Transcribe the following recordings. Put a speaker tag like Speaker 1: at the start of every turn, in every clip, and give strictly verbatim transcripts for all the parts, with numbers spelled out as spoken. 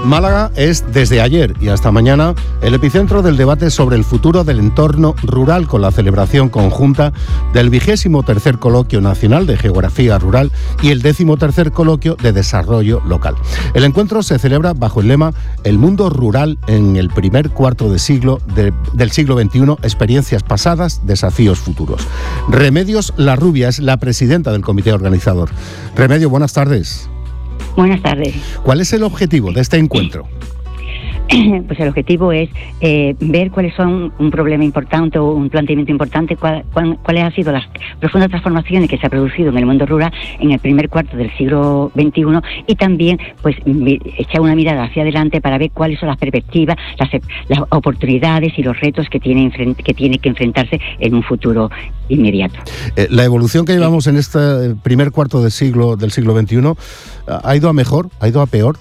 Speaker 1: Málaga es desde ayer y hasta mañana el epicentro del debate sobre el futuro del entorno rural, con la celebración conjunta del vigésimo tercer Coloquio Nacional de Geografía Rural y el décimo tercer Coloquio de Desarrollo Local. El encuentro se celebra bajo el lema El mundo rural en el primer cuarto de siglo de, del siglo veintiuno, experiencias pasadas, desafíos futuros. Remedios Larrubia es la presidenta del comité organizador. Remedio, buenas tardes.
Speaker 2: Buenas tardes.
Speaker 1: ¿Cuál es el objetivo de este encuentro?
Speaker 2: Pues el objetivo es eh, ver cuáles son un problema importante o un planteamiento importante, cuál, cuál, cuáles han sido las profundas transformaciones que se han producido en el mundo rural en el primer cuarto del siglo veintiuno, y también pues echar una mirada hacia adelante para ver cuáles son las perspectivas, las, las oportunidades y los retos que tiene, que tiene que enfrentarse en un futuro inmediato.
Speaker 1: Eh, la evolución que llevamos en este primer cuarto del siglo, del siglo veintiuno, ¿ha ido a mejor? ¿Ha ido a peor?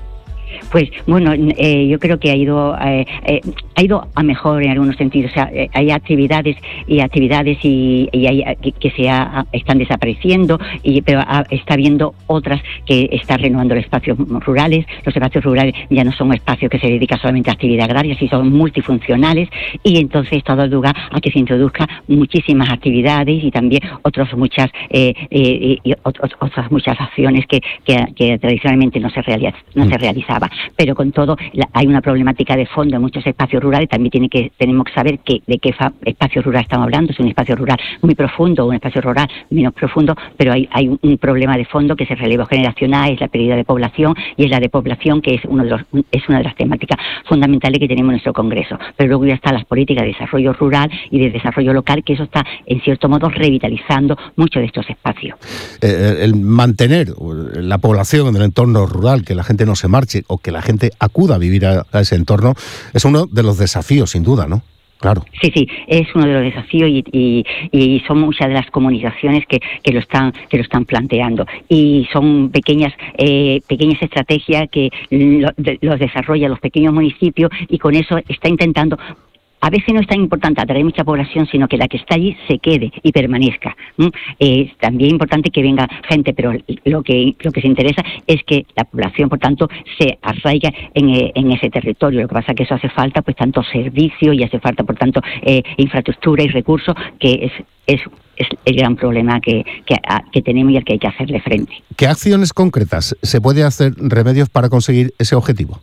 Speaker 2: Pues bueno, eh, yo creo que ha ido eh, eh, ha ido a mejor en algunos sentidos. O sea, eh, hay actividades y actividades y, y hay que, que se ha, están desapareciendo, y pero ha, está habiendo otras que están renovando los espacios rurales. Los espacios rurales ya no son espacios que se dedican solamente a actividad agraria, sino son multifuncionales, y entonces esto ha dado lugar a que se introduzcan muchísimas actividades y también otras muchas eh, eh, y otros, otras muchas acciones que, que, que tradicionalmente no se realiza, no se realizaban. Pero con todo la, hay una problemática de fondo en muchos espacios rurales. También tiene que tenemos que saber que, de qué fa, espacio rural estamos hablando. Es un espacio rural muy profundo o un espacio rural menos profundo, pero hay, hay un, un problema de fondo que es el relevo generacional, es la pérdida de población, y es la depoblación, que es uno de los es una de las temáticas fundamentales que tenemos en nuestro Congreso. Pero luego ya están las políticas de desarrollo rural y de desarrollo local, que eso está en cierto modo revitalizando muchos de estos espacios.
Speaker 1: Eh, el mantener la población en el entorno rural, que la gente no se marche o que la gente acuda a vivir a, a ese entorno, es uno de los desafíos, sin duda, ¿no? Claro.
Speaker 2: Sí, sí, es uno de los desafíos, y, y, y son muchas de las comunicaciones que, que lo están que lo están planteando, y son pequeñas eh, pequeñas estrategias que lo, de, los desarrollan los pequeños municipios, y con eso está intentando. A veces no es tan importante atraer mucha población, sino que la que está allí se quede y permanezca. ¿Mm? Es también importante que venga gente, pero lo que lo que se interesa es que la población, por tanto, se arraiga en, en ese territorio. Lo que pasa es que eso hace falta, pues, tanto servicio, y hace falta, por tanto, eh, infraestructura y recursos, que es es es el gran problema que, que, que tenemos y al que hay que hacerle frente.
Speaker 1: ¿Qué acciones concretas se puede hacer, Remedios, para conseguir ese objetivo?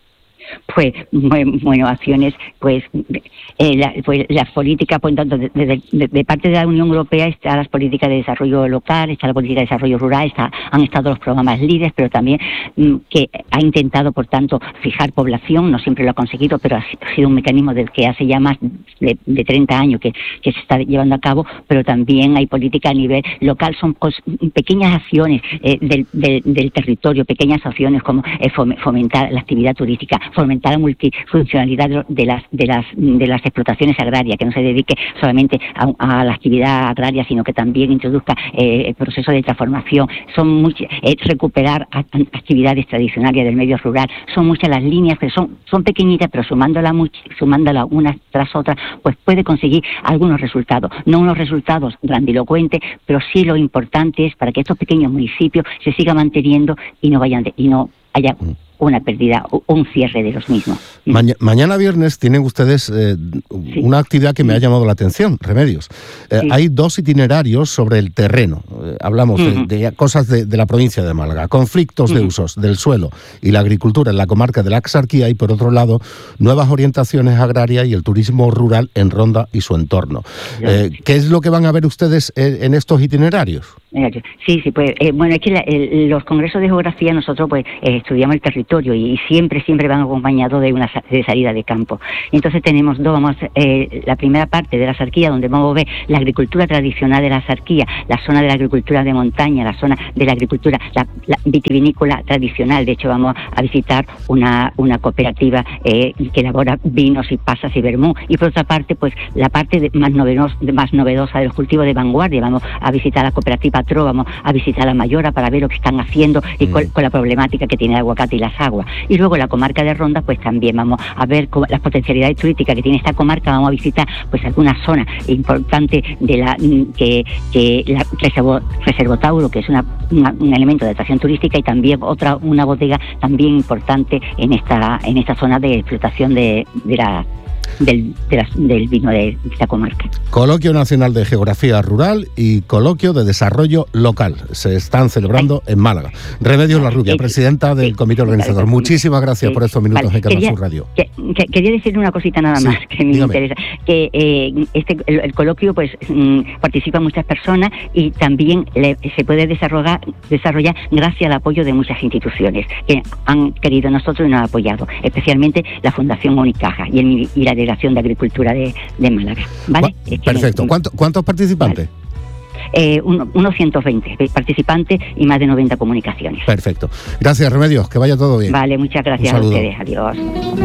Speaker 2: Pues, bueno, acciones, pues, eh, la, pues las políticas, pues, tanto de, de, de, de parte de la Unión Europea está las políticas de desarrollo local, está la política de desarrollo rural, está, han estado los programas LEADER, pero también mm, que ha intentado, por tanto, fijar población. No siempre lo ha conseguido, pero ha sido un mecanismo del que hace ya más de, de treinta años que, que se está llevando a cabo. Pero también hay política a nivel local, son cos, pequeñas acciones eh, del, del, del territorio, pequeñas acciones como eh, fomentar la actividad turística, fomentar la multifuncionalidad de las de las de las explotaciones agrarias, que no se dedique solamente a, a la actividad agraria, sino que también introduzca eh, el proceso de transformación. Son muchas, eh, recuperar a, a actividades tradicionales del medio rural. Son muchas las líneas, que son son pequeñitas, pero sumándolas sumándola una tras otra, pues puede conseguir algunos resultados. No unos resultados grandilocuentes, pero sí lo importante es para que estos pequeños municipios se sigan manteniendo y no vayan de, y no haya una pérdida o un cierre de los mismos.
Speaker 1: Maña, mañana viernes tienen ustedes eh, sí. una actividad que me ha llamado la atención, Remedios. Eh, sí. Hay dos itinerarios sobre el terreno. Eh, hablamos uh-huh. de, de cosas de, de la provincia de Málaga, conflictos uh-huh. de usos del suelo y la agricultura en la comarca de la Axarquía, y por otro lado, nuevas orientaciones agrarias y el turismo rural en Ronda y su entorno. Eh, ¿Qué es lo que van a ver ustedes en, en estos itinerarios?
Speaker 2: Sí, sí, pues eh, bueno, es que la, el, los congresos de geografía nosotros pues eh, estudiamos el territorio, y siempre, siempre van acompañados de una de salida de campo. Entonces tenemos dos, vamos, eh, la primera parte de la Axarquía, donde vamos a ver la agricultura tradicional de la Axarquía, la zona de la agricultura de montaña, la zona de la agricultura, la, la vitivinícola tradicional. De hecho, vamos a visitar una, una cooperativa eh, que elabora vinos y pasas y vermú. Y por otra parte, pues la parte de, más, novedosa, más novedosa de los cultivos de vanguardia. Vamos a visitar la cooperativa Tro, vamos a visitar la Mayora para ver lo que están haciendo y mm. con, con la problemática que tiene el aguacate y la las aguas. Y luego la comarca de Ronda, pues también vamos a ver las potencialidades turísticas que tiene esta comarca. Vamos a visitar pues algunas zonas importantes de la que, que la Reservo, Reservotauro, que es una, una, un elemento de atracción turística, y también otra una bodega también importante en esta en esta zona de explotación de, de la Del, de la, del vino de esta comarca.
Speaker 1: Coloquio Nacional de Geografía Rural y Coloquio de Desarrollo Local se están celebrando Ay. en Málaga. Remedios Larrubia, presidenta del comité organizador. Muchísimas gracias sí. por estos minutos vale. en Canal Sur Radio.
Speaker 2: Que, que, quería decir una cosita nada sí. más que me Dígame. interesa. Que eh, este el, el coloquio pues mm, participan muchas personas y también le, se puede desarrollar, desarrollar gracias al apoyo de muchas instituciones que han querido nosotros y nos han apoyado, especialmente la Fundación Unicaja y, el, y la Delegación de Agricultura de, de Málaga. ¿Vale?
Speaker 1: Perfecto. ¿Cuánto, ¿Cuántos participantes?
Speaker 2: Vale. Eh, uno, unos ciento veinte participantes y más de noventa comunicaciones.
Speaker 1: Perfecto. Gracias, Remedios. Que vaya todo bien.
Speaker 2: Vale, muchas gracias a ustedes. Adiós.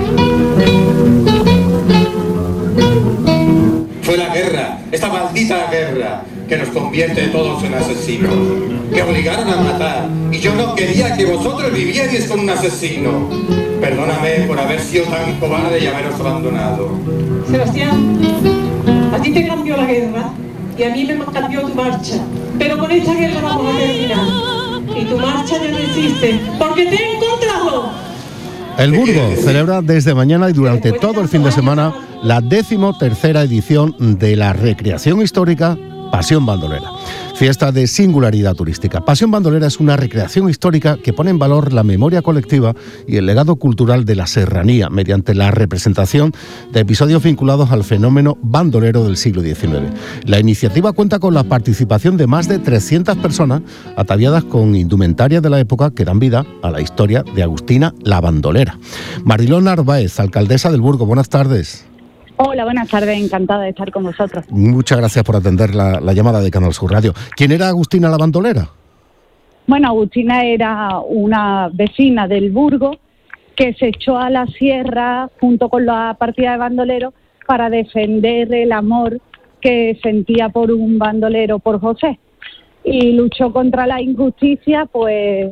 Speaker 3: Fue la guerra, esta maldita guerra, que nos convierte todos en asesinos. Me obligaron a matar y yo no quería que vosotros vivierais con un asesino. Perdóname por haber sido tan cobarde y haberos abandonado.
Speaker 4: Sebastián, a ti te cambió la guerra y a mí me cambió tu marcha. Pero con esta guerra vamos a terminar. Y tu marcha ya no existe, porque te he encontrado.
Speaker 1: El Burgo celebra desde mañana y durante todo el fin de semana la décimo tercera edición de la recreación histórica Pasión Bandolera. Fiesta de singularidad turística. Pasión Bandolera es una recreación histórica que pone en valor la memoria colectiva y el legado cultural de la serranía mediante la representación de episodios vinculados al fenómeno bandolero del siglo diecinueve. La iniciativa cuenta con la participación de más de trescientas personas ataviadas con indumentaria de la época que dan vida a la historia de Agustina la Bandolera. Mariló Narváez, alcaldesa del Burgo, buenas tardes.
Speaker 5: Hola, buenas tardes, encantada de estar con vosotros.
Speaker 1: Muchas gracias por atender la, la llamada de Canal Sur Radio. ¿Quién era Agustina la Bandolera?
Speaker 5: Bueno, Agustina era una vecina del Burgo que se echó a la sierra junto con la partida de bandoleros para defender el amor que sentía por un bandolero, por José. Y luchó contra la injusticia, pues,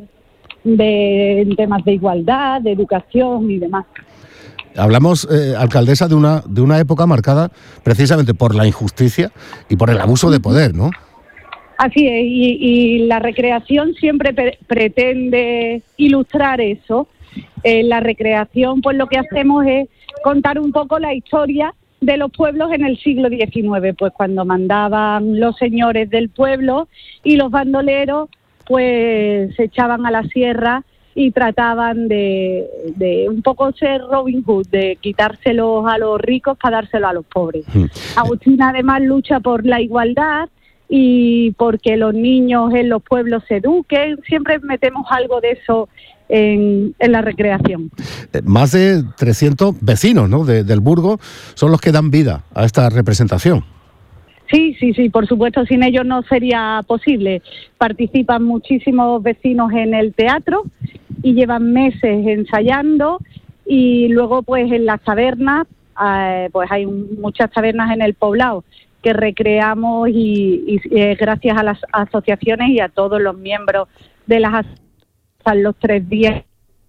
Speaker 5: de en temas de igualdad, de educación y demás.
Speaker 1: Hablamos, eh, alcaldesa, de una de una época marcada precisamente por la injusticia y por el abuso de poder, ¿no?
Speaker 5: Así es, y, y la recreación siempre pre- pretende ilustrar eso. En la recreación, pues lo que hacemos es contar un poco la historia de los pueblos en el siglo diecinueve, pues cuando mandaban los señores del pueblo y los bandoleros, pues se echaban a la sierra y trataban de, de un poco ser Robin Hood, de quitárselos a los ricos para dárselos a los pobres. Mm. Agustina además lucha por la igualdad y porque los niños en los pueblos se eduquen. Siempre metemos algo de eso en, en la recreación.
Speaker 1: Eh, más de trescientos vecinos, ¿no?, de, del Burgo son los que dan vida a esta representación.
Speaker 5: Sí, sí, sí, por supuesto, sin ellos no sería posible. Participan muchísimos vecinos en el teatro y llevan meses ensayando, y luego pues en las tabernas, eh, pues hay muchas tabernas en el poblado que recreamos y, y eh, gracias a las asociaciones y a todos los miembros de las asociaciones, los tres días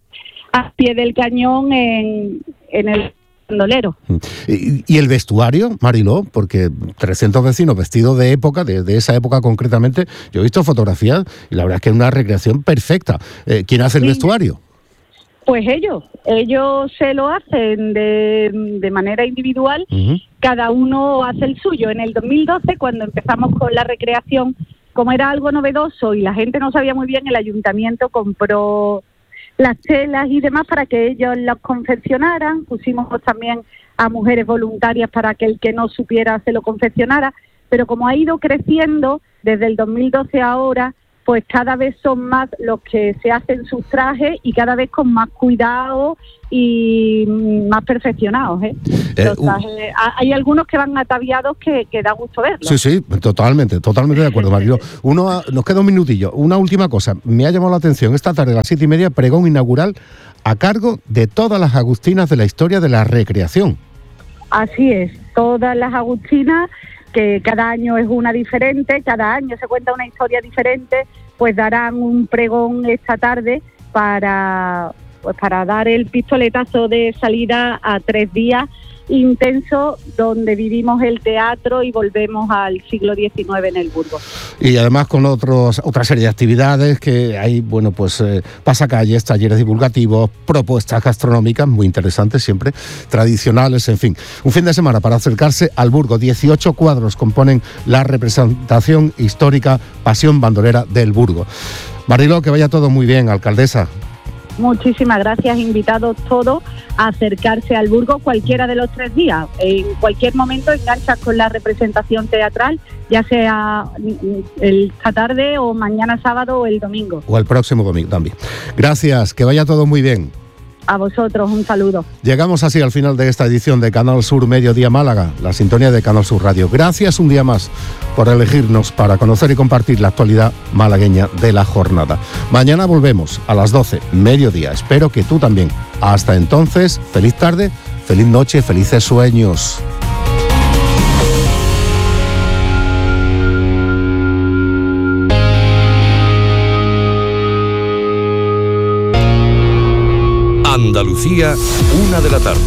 Speaker 5: a pie del cañón en, en el bandolero.
Speaker 1: ¿Y, y el vestuario, Mariló? Porque trescientos vecinos vestidos de época, de, de esa época concretamente, yo he visto fotografías y la verdad es que es una recreación perfecta. Eh, ¿Quién hace el sí. vestuario?
Speaker 5: Pues ellos, ellos se lo hacen de, de manera individual, uh-huh. Cada uno hace el suyo. En el dos mil doce, cuando empezamos con la recreación, como era algo novedoso y la gente no sabía muy bien, el ayuntamiento compró las telas y demás para que ellos las confeccionaran. Pusimos también a mujeres voluntarias para que el que no supiera se lo confeccionara, pero como ha ido creciendo desde el dos mil doce a ahora, pues cada vez son más los que se hacen sus trajes y cada vez con más cuidado y más perfeccionados, ¿eh? Eh, los trajes, uh, hay algunos que van ataviados que, que da gusto verlos.
Speaker 1: Sí, sí, totalmente, totalmente de acuerdo, Mariló. Uno, nos queda un minutillo. Una última cosa, me ha llamado la atención, esta tarde a las siete y media, pregón inaugural a cargo de todas las agustinas de la historia de la recreación.
Speaker 5: Así es, todas las agustinas, que cada año es una diferente, cada año se cuenta una historia diferente, pues darán un pregón esta tarde para, pues para dar el pistoletazo de salida a tres días intenso donde vivimos el teatro y volvemos al siglo diecinueve en el Burgo.
Speaker 1: Y además con otros otra serie de actividades que hay, bueno, pues eh, pasacalles, talleres divulgativos, propuestas gastronómicas muy interesantes siempre, tradicionales, en fin. Un fin de semana para acercarse al Burgo. dieciocho cuadros componen la representación histórica Pasión Bandolera del Burgo. Mariló, que vaya todo muy bien, alcaldesa.
Speaker 5: Muchísimas gracias, invitados todos a acercarse al Burgo cualquiera de los tres días. En cualquier momento enganchas con la representación teatral, ya sea esta tarde o mañana sábado o el domingo.
Speaker 1: O el próximo domingo también. Gracias, que vaya todo muy bien.
Speaker 5: A vosotros, un saludo.
Speaker 1: Llegamos así al final de esta edición de Canal Sur Mediodía Málaga, la sintonía de Canal Sur Radio. Gracias un día más por elegirnos para conocer y compartir la actualidad malagueña de la jornada. Mañana volvemos a las doce, mediodía. Espero que tú también. Hasta entonces, feliz tarde, feliz noche, felices sueños.
Speaker 6: Andalucía, una de la tarde.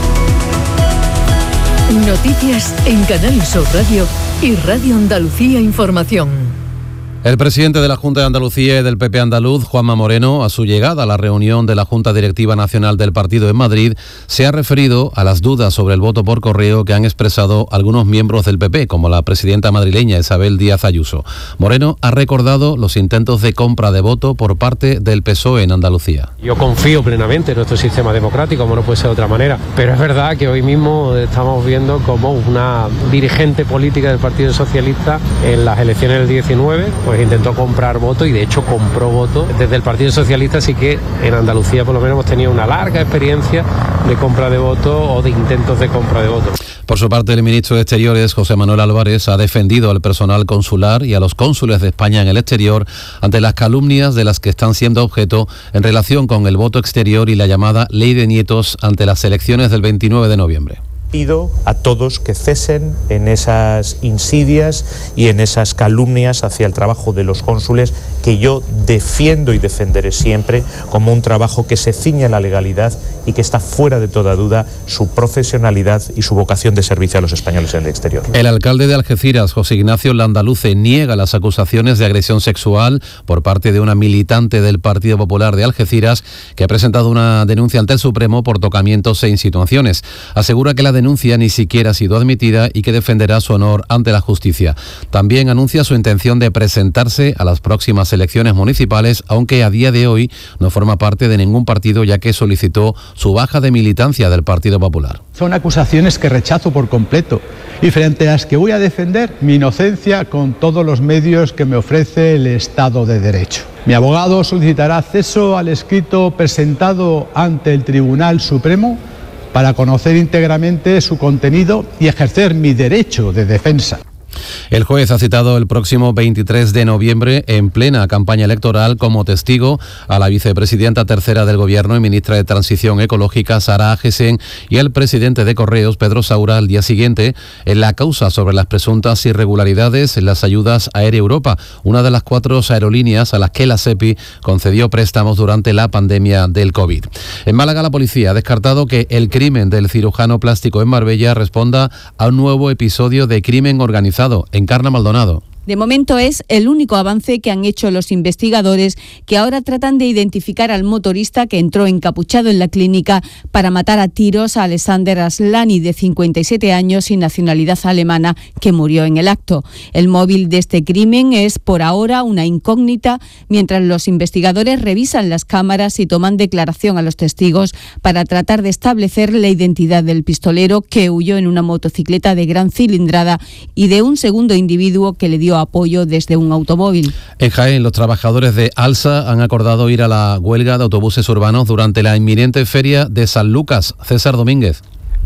Speaker 7: Noticias en Canal Sur Radio y Radio Andalucía Información.
Speaker 8: El presidente de la Junta de Andalucía y del P P andaluz, Juanma Moreno, a su llegada a la reunión de la Junta Directiva Nacional del partido en Madrid, se ha referido a las dudas sobre el voto por correo que han expresado algunos miembros del P P, como la presidenta madrileña Isabel Díaz Ayuso. Moreno ha recordado los intentos de compra de voto por parte del P S O E en Andalucía.
Speaker 9: Yo confío plenamente en nuestro sistema democrático, como no puede ser de otra manera, pero es verdad que hoy mismo estamos viendo como una dirigente política del Partido Socialista en las elecciones del diecinueve, pues intentó comprar votos y de hecho compró votos. Desde el Partido Socialista sí que en Andalucía por lo menos hemos tenido una larga experiencia de compra de votos o de intentos de compra de votos.
Speaker 8: Por su parte, el ministro de Exteriores, José Manuel Álvarez, ha defendido al personal consular y a los cónsules de España en el exterior ante las calumnias de las que están siendo objeto en relación con el voto exterior y la llamada Ley de Nietos ante las elecciones del veintinueve de noviembre.
Speaker 10: Pido a todos que cesen en esas insidias y en esas calumnias hacia el trabajo de los cónsules, que yo defiendo y defenderé siempre como un trabajo que se ciñe a la legalidad y que está fuera de toda duda su profesionalidad y su vocación de servicio a los españoles en el exterior.
Speaker 8: El alcalde de Algeciras, José Ignacio Landaluce, niega las acusaciones de agresión sexual por parte de una militante del Partido Popular de Algeciras que ha presentado una denuncia ante el Supremo por tocamientos e insinuaciones. Asegura que la denuncia ni siquiera ha sido admitida y que defenderá su honor ante la justicia. También anuncia su intención de presentarse a las próximas elecciones municipales, aunque a día de hoy no forma parte de ningún partido, ya que solicitó su baja de militancia del Partido Popular.
Speaker 11: Son acusaciones que rechazo por completo y frente a las que voy a defender mi inocencia con todos los medios que me ofrece el Estado de Derecho. Mi abogado solicitará acceso al escrito presentado ante el Tribunal Supremo para conocer íntegramente su contenido y ejercer mi derecho de defensa.
Speaker 8: El juez ha citado el próximo veintitrés de noviembre, en plena campaña electoral, como testigo a la vicepresidenta tercera del Gobierno y ministra de Transición Ecológica, Sara Agesen, y al presidente de Correos, Pedro Saura, al día siguiente, en la causa sobre las presuntas irregularidades en las ayudas a Air Europa, una de las cuatro aerolíneas a las que la SEPI concedió préstamos durante la pandemia del COVID. En Málaga, la policía ha descartado que el crimen del cirujano plástico en Marbella responda a un nuevo episodio de crimen organizado. Encarna Maldonado.
Speaker 12: De momento es el único avance que han hecho los investigadores, que ahora tratan de identificar al motorista que entró encapuchado en la clínica para matar a tiros a Alexander Aslani, de cincuenta y siete años y nacionalidad alemana, que murió en el acto. El móvil de este crimen es por ahora una incógnita, mientras los investigadores revisan las cámaras y toman declaración a los testigos para tratar de establecer la identidad del pistolero, que huyó en una motocicleta de gran cilindrada, y de un segundo individuo que le dio apoyo desde un automóvil.
Speaker 8: En Jaén, los trabajadores de ALSA han acordado ir a la huelga de autobuses urbanos durante la inminente feria de San Lucas. César Domínguez.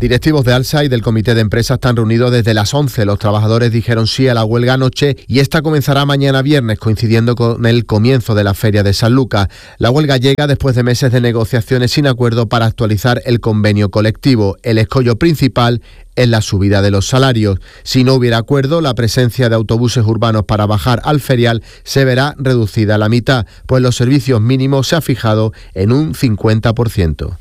Speaker 13: Directivos de Alsa y del comité de empresa están reunidos desde las once. Los trabajadores dijeron sí a la huelga anoche y esta comenzará mañana viernes, coincidiendo con el comienzo de la feria de San Lucas. La huelga llega después de meses de negociaciones sin acuerdo para actualizar el convenio colectivo. El escollo principal es la subida de los salarios. Si no hubiera acuerdo, la presencia de autobuses urbanos para bajar al ferial se verá reducida a la mitad, pues los servicios mínimos se ha fijado en un cincuenta por ciento.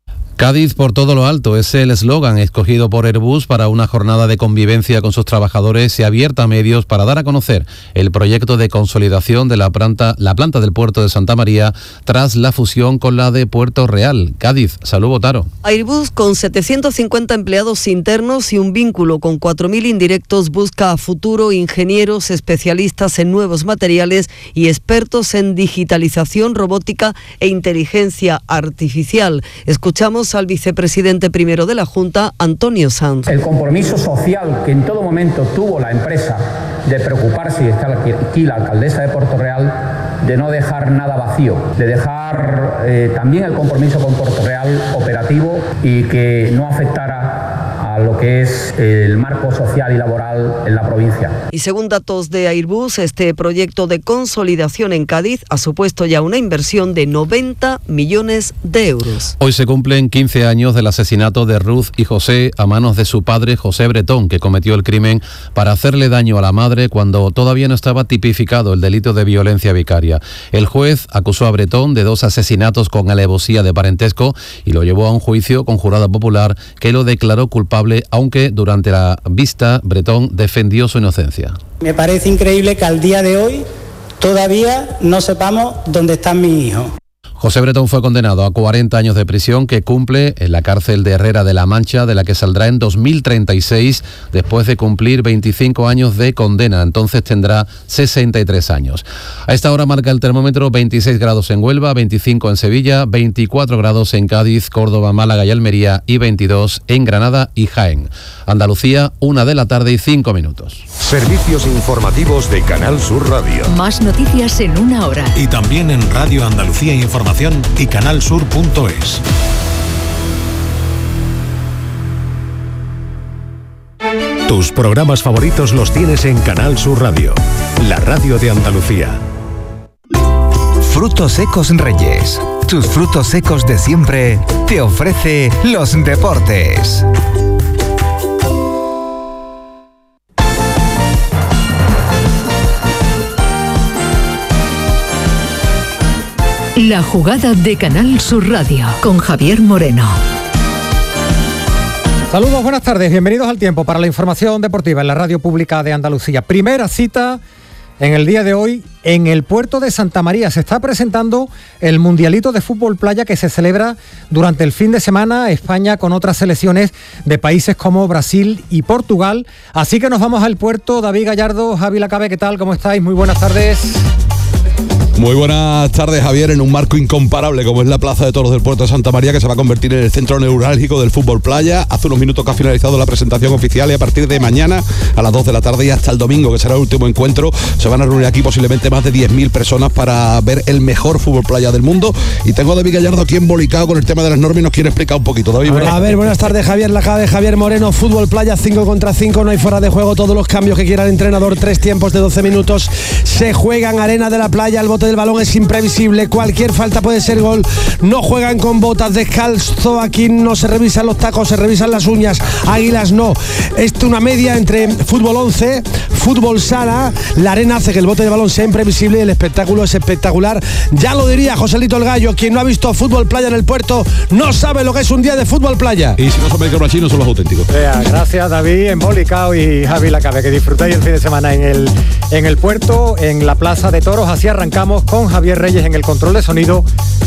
Speaker 8: Cádiz por todo lo alto es el eslogan escogido por Airbus para una jornada de convivencia con sus trabajadores y abierta a medios para dar a conocer el proyecto de consolidación de la planta, la planta del puerto de Santa María tras la fusión con la de Puerto Real. Cádiz, Salud Botaro.
Speaker 14: Airbus, con setecientos cincuenta empleados internos y un vínculo con cuatro mil indirectos, busca a futuro ingenieros especialistas en nuevos materiales y expertos en digitalización, robótica e inteligencia artificial. Escuchamos al vicepresidente primero de la Junta, Antonio Sanz.
Speaker 15: El compromiso social que en todo momento tuvo la empresa de preocuparse, y está aquí la alcaldesa de Puerto Real, de no dejar nada vacío, de dejar eh, también el compromiso con Puerto Real operativo y que no afectara a lo que es el marco social y laboral en la provincia.
Speaker 14: Y según datos de Airbus, este proyecto de consolidación en Cádiz ha supuesto ya una inversión de noventa millones de euros.
Speaker 8: Hoy se cumplen quince años del asesinato de Ruth y José a manos de su padre José Bretón, que cometió el crimen para hacerle daño a la madre cuando todavía no estaba tipificado el delito de violencia vicaria. El juez acusó a Bretón de dos asesinatos con alevosía de parentesco y lo llevó a un juicio con jurado popular que lo declaró culpable, aunque durante la vista Bretón defendió su inocencia.
Speaker 16: Me parece increíble que al día de hoy todavía no sepamos dónde están mis hijos.
Speaker 8: José Bretón fue condenado a cuarenta años de prisión que cumple en la cárcel de Herrera de la Mancha, de la que saldrá en dos mil treinta y seis después de cumplir veinticinco años de condena. Entonces tendrá sesenta y tres años. A esta hora marca el termómetro veintiséis grados en Huelva, veinticinco en Sevilla, veinticuatro grados en Cádiz, Córdoba, Málaga y Almería y veintidós en Granada y Jaén. Andalucía, una de la tarde y cinco minutos.
Speaker 6: Servicios informativos de Canal Sur Radio.
Speaker 7: Más noticias en una hora.
Speaker 17: Y también en Radio Andalucía Información y canalsur punto es.
Speaker 18: Tus programas favoritos los tienes en Canal Sur Radio, la radio de Andalucía.
Speaker 19: Frutos Secos Reyes. Tus frutos secos de siempre te ofrece los deportes.
Speaker 7: La jugada de Canal Sur Radio con Javier Moreno.
Speaker 20: Saludos, buenas tardes, bienvenidos al tiempo para la información deportiva en la radio pública de Andalucía. Primera cita en el día de hoy en el puerto de Santa María. Se está presentando el Mundialito de Fútbol Playa que se celebra durante el fin de semana, España con otras selecciones de países como Brasil y Portugal. Así que nos vamos al puerto. David Gallardo, Javi Lacabe, ¿qué tal? ¿Cómo estáis? Muy buenas tardes.
Speaker 21: Muy buenas tardes, Javier, en un marco incomparable como es la Plaza de Toros del Puerto de Santa María, que se va a convertir en el centro neurálgico del fútbol playa. Hace unos minutos que ha finalizado la presentación oficial y a partir de mañana a las dos de la tarde y hasta el domingo, que será el último encuentro, se van a reunir aquí posiblemente más de diez mil personas para ver el mejor fútbol playa del mundo. Y tengo a David Gallardo aquí embolicado con el tema de las normas y nos quiere explicar un poquito. David,
Speaker 22: a, a ver, buenas tardes, Javier Lacabe, Javier Moreno. Fútbol playa cinco contra cinco, no hay fuera de juego, todos los cambios que quiera el entrenador, tres tiempos de doce minutos, se juegan arena de la playa, el bote del balón es imprevisible. Cualquier falta puede ser gol. No juegan con botas, descalzo. Aquí no se revisan los tacos, se revisan las uñas. Águilas no. Esto una media entre fútbol once, fútbol sala. La arena hace que el bote de balón sea imprevisible y el espectáculo es espectacular. Ya lo diría Joselito el Gallo, quien no ha visto fútbol playa en el puerto no sabe lo que es un día de fútbol playa.
Speaker 21: Y si no son microchinos, son los auténticos.
Speaker 20: Vea, gracias, David, embolicado, y Javi Lacabe, que disfrutáis el fin de semana en el, en el puerto, en la Plaza de Toros. Así arrancamos con Javier Reyes en el control de sonido